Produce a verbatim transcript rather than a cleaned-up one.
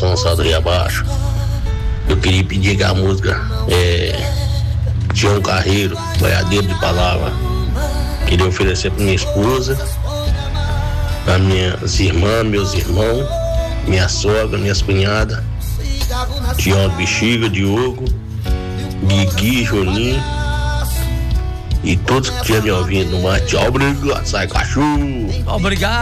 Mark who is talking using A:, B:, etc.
A: São Gonçalo do Rio Abaixo. Eu queria pedir que a música é, Tião Carreiro, boiadeiro de palavra. Queria oferecer para minha esposa, para minhas irmãs, meus irmãos, minha sogra, minhas cunhadas, Tião Bexiga, Diogo, Guigui, Joninho e todos que tinham me ouvindo no mar. Tchau, obrigado, sai cachorro.
B: Obrigado.